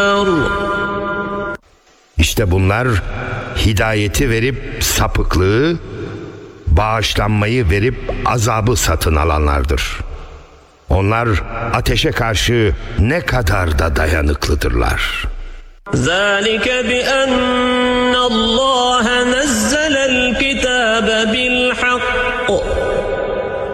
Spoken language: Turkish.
İşte bunlar hidayeti verip sapıklığı, bağışlanmayı verip azabı satın alanlardır. Onlar ateşe karşı ne kadar da dayanıklıdırlar. ذَٰلِكَ بِأَنَّ